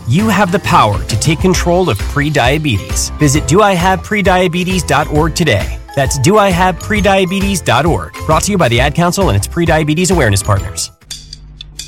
You have the power to take control of prediabetes. Visit doihaveprediabetes.org today. That's doihaveprediabetes.org. Brought to you by the Ad Council and its Prediabetes Awareness Partners.